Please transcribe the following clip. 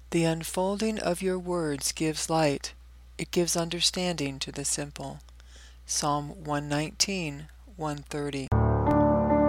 The unfolding of your words gives light. It gives understanding to the simple. Psalm 119, 130.